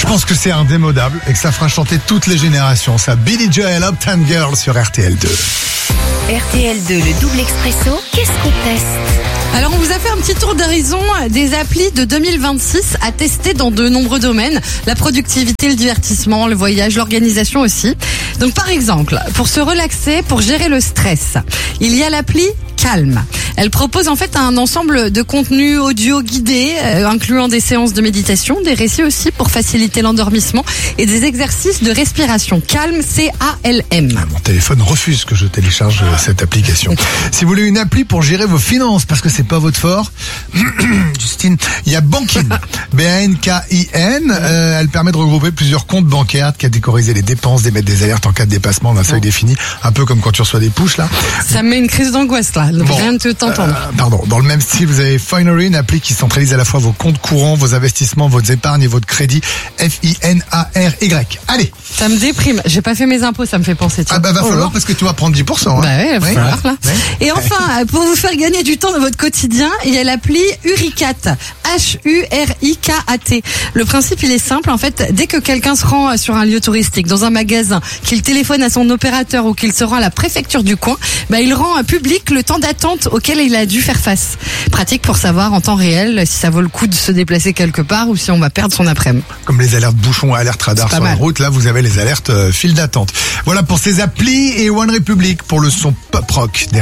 pense que c'est indémodable et que ça fera chanter toutes les générations. Ça, Billy Joel, Uptown Girl sur RTL2. RTL2, le double expresso, qu'est-ce qu'on teste ? Alors on vous a fait un petit tour d'horizon des applis de 2026 à tester dans de nombreux domaines. La productivité, le divertissement, le voyage, l'organisation aussi. Donc par exemple, pour se relaxer, pour gérer le stress, il y a l'appli Calm. Elle propose en fait un ensemble de contenus audio guidés, incluant des séances de méditation, des récits aussi pour faciliter l'endormissement et des exercices de respiration. Calm, C-A-L-M. Mon téléphone refuse que je télécharge cette application. Si vous voulez une appli pour gérer vos finances, parce que c'est pas votre fort, Justine, il y a Bankin, B-A-N-K-I-N. Elle permet de regrouper plusieurs comptes bancaires, de catégoriser les dépenses, d'émettre des alertes en cas de dépassement d'un seuil défini, un peu comme quand tu reçois des pushs là. Ça me met une crise d'angoisse là. Donc rien de t'entendre. Pardon. Dans le même style, vous avez Finery, une appli qui centralise à la fois vos comptes courants, vos investissements, votre épargne et votre crédit. F-I-N-A-R-Y. Allez. Ça me déprime. J'ai pas fait mes impôts, ça me fait penser. Ah bah va falloir parce que tu vas prendre 10%. Hein. Bah ouais, il va falloir là. Ouais. Et enfin, pour vous faire gagner du temps dans votre quotidien, il y a l'appli Huricat. H-U-R-I-K-A-T. Le principe, il est simple. En fait, dès que quelqu'un se rend sur un lieu touristique, dans un magasin, qu'il téléphone à son opérateur ou qu'il se rend à la préfecture du coin, bah il rend public le temps d'attente auquel il a dû faire face. Pratique pour savoir en temps réel si ça vaut le coup de se déplacer quelque part ou si on va perdre son après-midi. Comme les alertes bouchons, alertes radar sur la route, là vous avez les alertes file d'attente. Voilà pour ces applis et One Republic pour le son pop rock.